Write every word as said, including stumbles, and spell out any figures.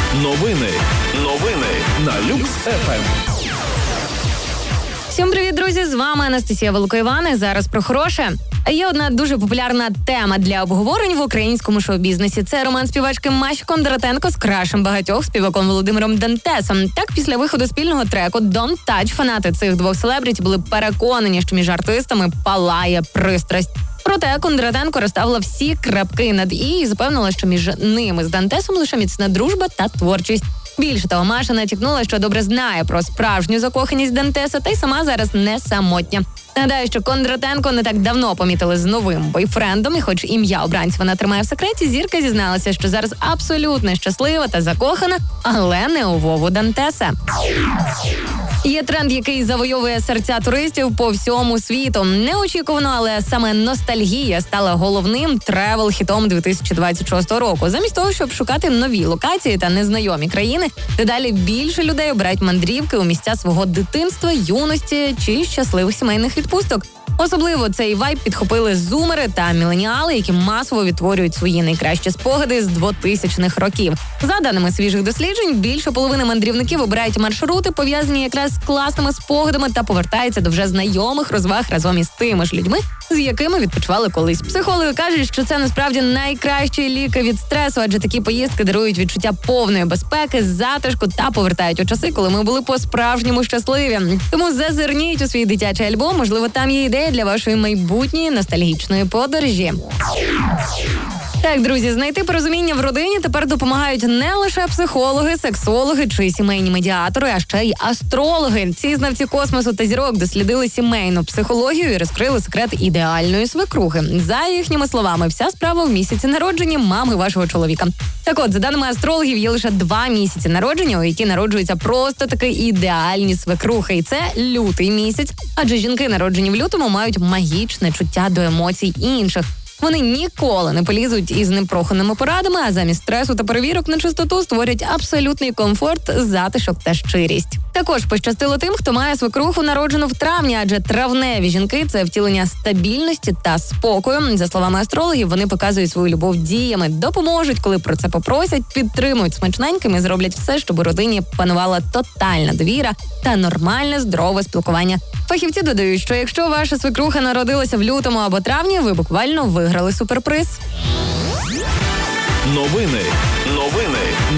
Новини. Новини на Люкс еф ем. Всім привіт, друзі! З вами Анастасія Великоївана. Зараз про хороше. Є одна дуже популярна тема для обговорень в українському шоу-бізнесі. Це роман співачки Маші Кондратенко з крашем багатьох співаком Володимиром Дантесом. Так, після виходу спільного треку «Don't Touch» фанати цих двох селебріті були переконані, що між артистами палає пристрасть. Проте Кондратенко розставила всі крапки над «і» і запевнила, що між ними з Дантесом лише міцна дружба та творчість. Більше того, Маша натякнула, що добре знає про справжню закоханість Дантеса, та й сама зараз не самотня. Нагадаю, що Кондратенко не так давно помітили з новим бойфрендом, і хоч ім'я обранця вона тримає в секреті, зірка зізналася, що зараз абсолютно щаслива та закохана, але не у Вову Дантеса. Є тренд, який завойовує серця туристів по всьому світу. Неочікувано, але саме ностальгія стала головним тревел-хітом дві тисячі двадцять шостого року. Замість того, щоб шукати нові локації та незнайомі країни, дедалі більше людей обирають мандрівки у місця свого дитинства, юності чи щасливих сімейних відпусток. Особливо цей вайб підхопили зумери та міленіали, які масово відтворюють свої найкращі спогади з двотисячних років. За даними свіжих досліджень, більше половини мандрівників обирають маршрути, пов'язані якраз з класними спогадами, та повертаються до вже знайомих розваг разом із тими ж людьми, з якими відпочивали колись. Психологи кажуть, що це насправді найкращі ліки від стресу, адже такі поїздки дарують відчуття повної безпеки, затишку та повертають у часи, коли ми були по-справжньому щасливі. Тому зазирніть у свій дитячий альбом, можливо, там є ідея для вашої майбутньої ностальгічної подорожі. Так, друзі, знайти порозуміння в родині тепер допомагають не лише психологи, сексологи чи сімейні медіатори, а ще й астрологи. Ці знавці космосу та зірок дослідили сімейну психологію і розкрили секрет ідеальної свекрухи. За їхніми словами, вся справа в місяці народження мами вашого чоловіка. Так от, за даними астрологів, є лише два місяці народження, у які народжуються просто таки ідеальні свекрухи. І це лютий місяць, адже жінки, народжені в лютому, мають магічне чуття до емоцій інших. Вони ніколи не полізуть із непроханими порадами, а замість стресу та перевірок на чистоту створять абсолютний комфорт, затишок та щирість. Також пощастило тим, хто має свекруху, народжену в травні, адже травневі жінки – це втілення стабільності та спокою. За словами астрологів, вони показують свою любов діями, допоможуть, коли про це попросять, підтримують смачненьким і зроблять все, щоб у родині панувала тотальна довіра та нормальне, здорове спілкування. Фахівці додають, що якщо ваша свекруха народилася в лютому або травні, ви буквально виграли суперприз. Новини. Новини